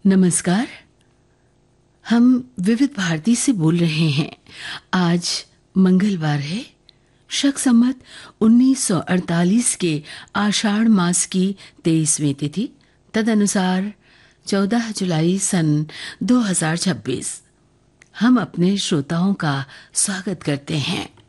नमस्कार। हम विविध भारती से बोल रहे हैं। आज मंगलवार है। शक संवत 1948 के आषाढ़ मास की 23वीं तिथि, तदनुसार 14 जुलाई सन 2026। हम अपने श्रोताओं का स्वागत करते हैं।